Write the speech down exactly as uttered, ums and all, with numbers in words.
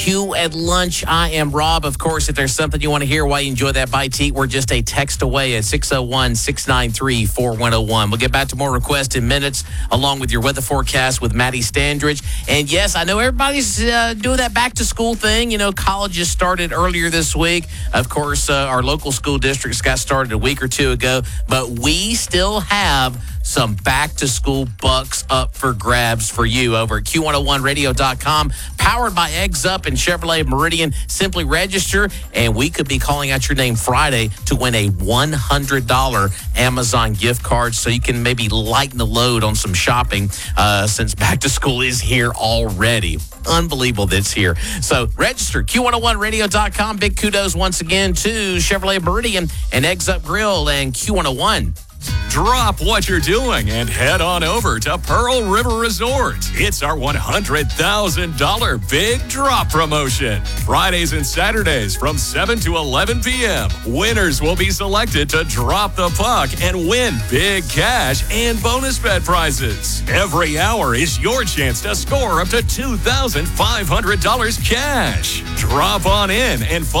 Q at lunch. I am Rob. Of course, if there's something you want to hear while you enjoy that bite to eat, we're just a text away at six oh one, six nine three, four one oh one. We'll get back to more requests in minutes, along with your weather forecast with Maddie Standridge. And yes, I know everybody's uh, doing that back-to-school thing. You know, colleges started earlier this week. Of course, uh, our local school districts got started a week or two ago. But we still have some back-to-school bucks up for grabs for you over at Q one oh one radio dot com. Powered by Eggs Up and Chevrolet Meridian. Simply register, and we could be calling out your name Friday to win a one hundred dollars Amazon gift card, so you can maybe lighten the load on some shopping uh, since back-to-school is here already. Unbelievable that it's here. So register, Q one oh one radio dot com. Big kudos once again to Chevrolet Meridian and Eggs Up Grill and Q one oh one. Drop what you're doing and head on over to Pearl River Resort. It's our one hundred thousand dollars Big Drop promotion. Fridays and Saturdays from seven to eleven p.m. Winners will be selected to drop the puck and win big cash and bonus bet prizes. Every hour is your chance to score up to two thousand five hundred dollars cash. Drop on in and